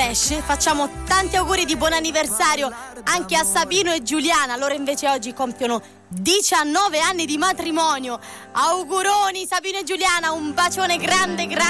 Flash. Facciamo tanti auguri di buon anniversario anche a Sabino e Giuliana. Loro invece oggi compiono 19 anni di matrimonio. Auguroni Sabino e Giuliana, un bacione grande grande.